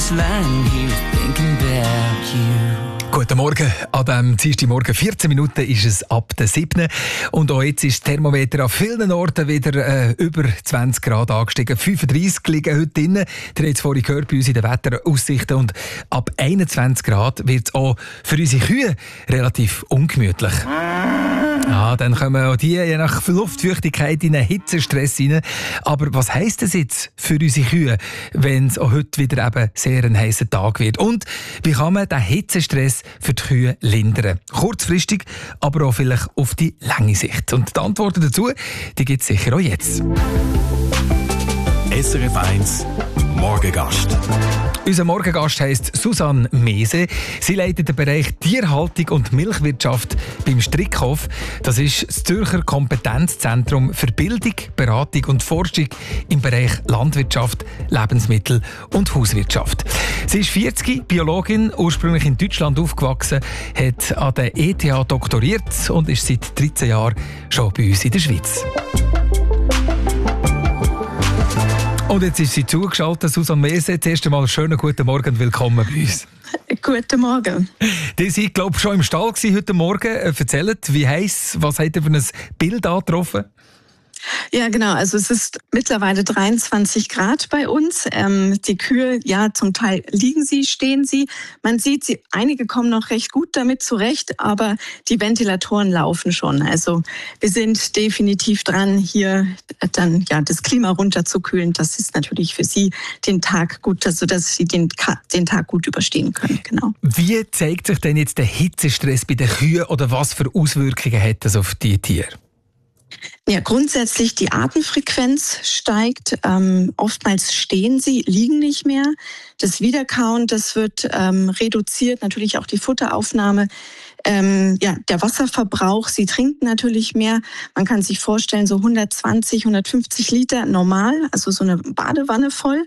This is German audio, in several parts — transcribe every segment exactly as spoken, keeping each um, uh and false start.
just lying here thinking about you. Guten Morgen. An diesem Dienstagmorgen, vierzehn Minuten, ist es ab der siebten. Und auch jetzt ist das Thermometer an vielen Orten wieder äh, über zwanzig Grad angestiegen. fünfunddreissig liegen heute drin. Ihr habt es vorhin gehört bei uns in den Wetteraussichten. Und ab einundzwanzig Grad wird es auch für unsere Kühe relativ ungemütlich. Ja, dann kommen auch die je nach Luftfeuchtigkeit in einen Hitzestress rein. Aber was heisst das jetzt für unsere Kühe, wenn es auch heute wieder eben sehr ein heißer Tag wird? Und wie kann man den Hitzestress für die Kühe lindern? Kurzfristig, aber auch vielleicht auf die lange Sicht. Und die Antworten dazu, die gibt es sicher auch jetzt. S R F eins Morgengast. Unser Morgengast heisst Susanne Mese. Sie leitet den Bereich Tierhaltung und Milchwirtschaft beim Strickhof. Das ist das Zürcher Kompetenzzentrum für Bildung, Beratung und Forschung im Bereich Landwirtschaft, Lebensmittel und Hauswirtschaft. Sie ist vierzig, Biologin, ursprünglich in Deutschland aufgewachsen, hat an der E T H doktoriert und ist seit dreizehn Jahren schon bei uns in der Schweiz. Und jetzt ist sie zugeschaltet, Susanne Mese. Zuerst einmal schönen guten Morgen und willkommen bei uns. Guten Morgen. Die sind, glaube ich, schon im Stall heute Morgen. Erzählt, wie heiß, was habt ihr für ein Bild angetroffen? Ja, genau. Also es ist mittlerweile dreiundzwanzig Grad bei uns. Ähm, die Kühe, ja, zum Teil liegen sie, stehen sie. Man sieht sie, einige kommen noch recht gut damit zurecht, aber die Ventilatoren laufen schon. Also wir sind definitiv dran, hier dann ja das Klima runterzukühlen. Das ist natürlich für sie den Tag gut, sodass sie den, den Tag gut überstehen können. Genau. Wie zeigt sich denn jetzt der Hitzestress bei den Kühen oder was für Auswirkungen hat das auf die Tiere? Ja, grundsätzlich die Atemfrequenz steigt. Ähm, oftmals stehen sie, liegen nicht mehr. Das Wiederkauen, das wird ähm, reduziert. Natürlich auch die Futteraufnahme. Ähm, ja, der Wasserverbrauch, sie trinken natürlich mehr. Man kann sich vorstellen, so hundertzwanzig, hundertfünfzig Liter normal, also so eine Badewanne voll.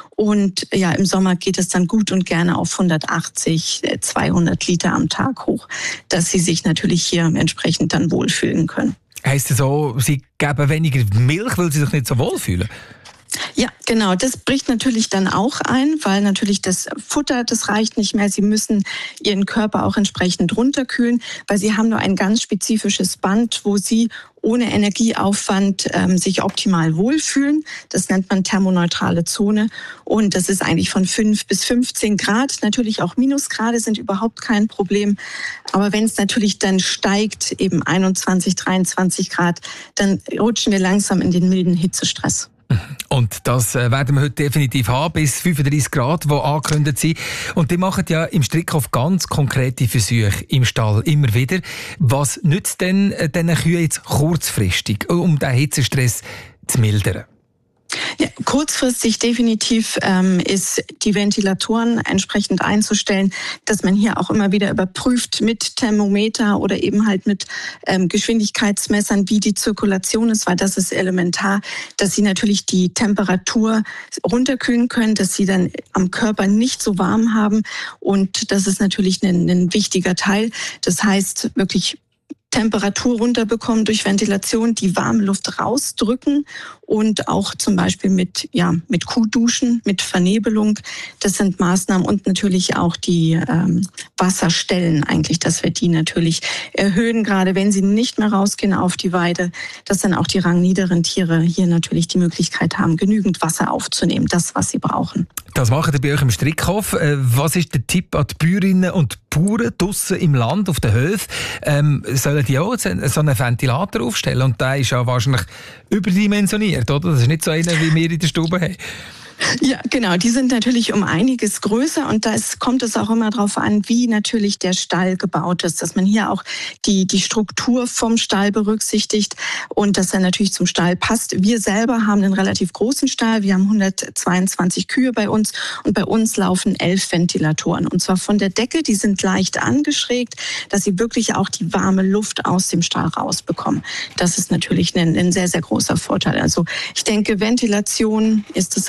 Und ja, im Sommer geht es dann gut und gerne auf hundertachtzig, zweihundert Liter am Tag hoch, dass sie sich natürlich hier entsprechend dann wohlfühlen können. Heisst das so, sie geben weniger Milch, weil sie sich nicht so wohlfühlen? Ja, genau. Das bricht natürlich dann auch ein, weil natürlich das Futter, das reicht nicht mehr. Sie müssen ihren Körper auch entsprechend runterkühlen, weil sie haben nur ein ganz spezifisches Band, wo sie ohne Energieaufwand ähm, sich optimal wohlfühlen. Das nennt man thermoneutrale Zone. Und das ist eigentlich von fünf bis fünfzehn Grad. Natürlich auch Minusgrade sind überhaupt kein Problem. Aber wenn es natürlich dann steigt, eben einundzwanzig, dreiundzwanzig Grad, dann rutschen wir langsam in den milden Hitzestress. Und das werden wir heute definitiv haben, bis fünfunddreissig Grad, die angekündigt sind. Und die machen ja im Strickhof ganz konkrete Versuche im Stall, immer wieder. Was nützt denn diesen Kühen jetzt kurzfristig, um den Hitzestress zu mildern? Ja, kurzfristig definitiv ähm, ist die Ventilatoren entsprechend einzustellen, dass man hier auch immer wieder überprüft mit Thermometer oder eben halt mit ähm, Geschwindigkeitsmessern, wie die Zirkulation ist, weil das ist elementar, dass sie natürlich die Temperatur runterkühlen können, dass sie dann am Körper nicht so warm haben, und das ist natürlich ein, ein wichtiger Teil. Das heißt wirklich Temperatur runterbekommen durch Ventilation, die warme Luft rausdrücken und auch zum Beispiel mit, ja, mit Kuhduschen, mit Vernebelung. Das sind Maßnahmen, und natürlich auch die ähm, Wasserstellen eigentlich, dass wir die natürlich erhöhen, gerade wenn sie nicht mehr rausgehen auf die Weide, dass dann auch die rangniederen Tiere hier natürlich die Möglichkeit haben, genügend Wasser aufzunehmen, das, was sie brauchen. Das macht ihr bei euch im Strickhof. Was ist der Tipp an die Bäuerinnen und Bauern draussen im Land, auf den Höfen? Ähm, sollen die auch so einen Ventilator aufstellen? Und der ist ja wahrscheinlich überdimensioniert, oder? Das ist nicht so einer, wie wir in der Stube haben. Ja, genau. Die sind natürlich um einiges größer, und da ist, kommt es auch immer darauf an, wie natürlich der Stall gebaut ist, dass man hier auch die, die Struktur vom Stall berücksichtigt und dass er natürlich zum Stall passt. Wir selber haben einen relativ großen Stall. Wir haben hundertzweiundzwanzig Kühe bei uns, und bei uns laufen elf Ventilatoren, und zwar von der Decke. Die sind leicht angeschrägt, dass sie wirklich auch die warme Luft aus dem Stall rausbekommen. Das ist natürlich ein, ein sehr, sehr großer Vorteil. Also ich denke, Ventilation ist das A und O.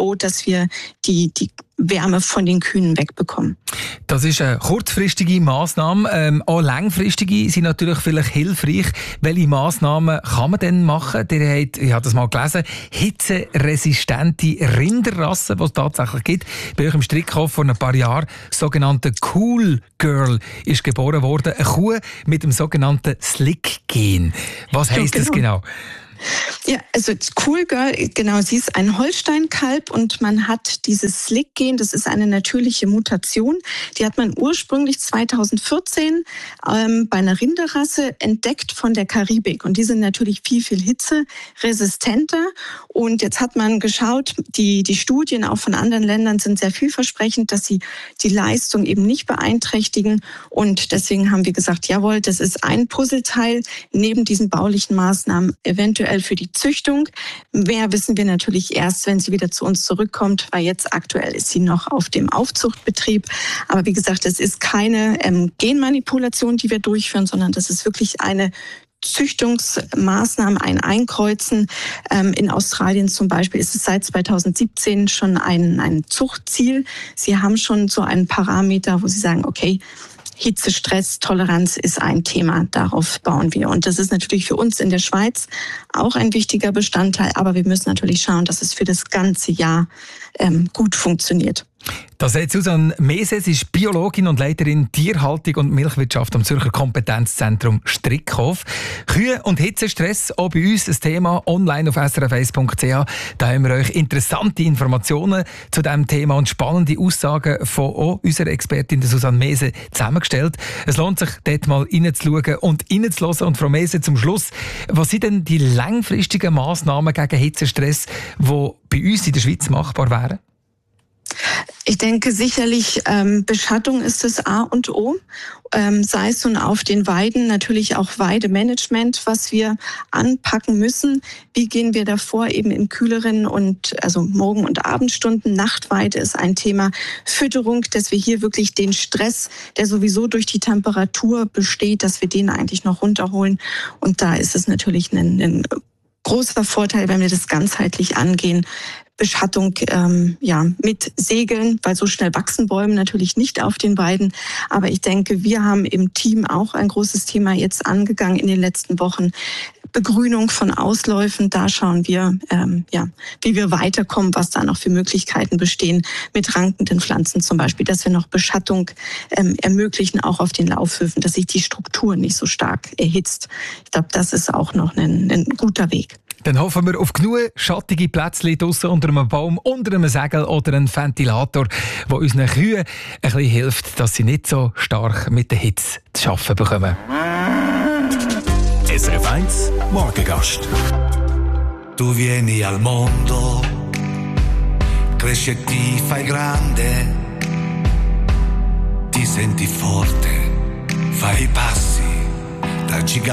so, dass wir die, die Wärme von den Kühen wegbekommen. Das ist eine kurzfristige Massnahme. Ähm, auch langfristige sind natürlich vielleicht hilfreich. Welche Massnahmen kann man denn machen? Der hat, ich habe das mal gelesen, hitzeresistente Rinderrassen, die es tatsächlich gibt. Bei euch im Strickhof vor ein paar Jahren, sogenannte Cool Girl, ist geboren worden. Eine Kuh mit dem sogenannten Slick-Gen. Was heisst ja, genau. das genau? Ja, also Cool Girl, genau, sie ist ein Holsteinkalb und man hat dieses Slick-Gen, das ist eine natürliche Mutation, die hat man ursprünglich zweitausendvierzehn ähm, bei einer Rinderrasse entdeckt von der Karibik und die sind natürlich viel, viel hitzeresistenter und jetzt hat man geschaut, die, die Studien auch von anderen Ländern sind sehr vielversprechend, dass sie die Leistung eben nicht beeinträchtigen und deswegen haben wir gesagt, jawohl, das ist ein Puzzleteil neben diesen baulichen Maßnahmen, eventuell für die Züchtung. Mehr wissen wir natürlich erst, wenn sie wieder zu uns zurückkommt, weil jetzt aktuell ist sie noch auf dem Aufzuchtbetrieb. Aber wie gesagt, es ist keine ähm, Genmanipulation, die wir durchführen, sondern das ist wirklich eine Züchtungsmaßnahme, ein Einkreuzen. Ähm, in Australien zum Beispiel ist es seit zweitausendsiebzehn schon ein, ein Zuchtziel. Sie haben schon so einen Parameter, wo sie sagen, okay, Hitze, Stress, Toleranz ist ein Thema, darauf bauen wir. Und das ist natürlich für uns in der Schweiz auch ein wichtiger Bestandteil, aber wir müssen natürlich schauen, dass es für das ganze Jahr ähm, gut funktioniert. Das sagt Susanne Mese, sie ist Biologin und Leiterin Tierhaltung und Milchwirtschaft am Zürcher Kompetenzzentrum Strickhof. Kühe und Hitzestress, auch bei uns ein Thema, online auf s r f eins punkt c h. Da haben wir euch interessante Informationen zu diesem Thema und spannende Aussagen von auch unserer Expertin Susanne Mese zusammengestellt. Es lohnt sich, dort mal reinzuschauen und reinzuhören. Und Frau Mese, zum Schluss, was sind denn die langfristigen Massnahmen gegen Hitzestress, die bei uns in der Schweiz machbar wären? Ich denke sicherlich, ähm, Beschattung ist das A und O. Ähm, sei es nun auf den Weiden, natürlich auch Weidemanagement, was wir anpacken müssen. Wie gehen wir davor eben in kühleren und also Morgen- und Abendstunden? Nachtweide ist ein Thema. Fütterung, dass wir hier wirklich den Stress, der sowieso durch die Temperatur besteht, dass wir den eigentlich noch runterholen. Und da ist es natürlich ein, ein großer Vorteil, wenn wir das ganzheitlich angehen. Beschattung ähm, ja, mit Segeln, weil so schnell wachsen Bäume natürlich nicht auf den Weiden. Aber ich denke, wir haben im Team auch ein großes Thema jetzt angegangen in den letzten Wochen. Begrünung von Ausläufen, da schauen wir, ähm, ja, wie wir weiterkommen, was da noch für Möglichkeiten bestehen mit rankenden Pflanzen zum Beispiel, dass wir noch Beschattung ähm, ermöglichen, auch auf den Laufhöfen, dass sich die Struktur nicht so stark erhitzt. Ich glaube, das ist auch noch ein, ein guter Weg. Dann hoffen wir auf genug schattige Plätzchen draussen unter einem Baum, unter einem Segel oder einem Ventilator, der unseren Kühen ein bisschen hilft, dass sie nicht so stark mit der Hitze zu arbeiten bekommen. S R F eins Morgengast. Tu vieni al mondo, cresci e ti fai grande, ti senti forte, fai i passi da gigante.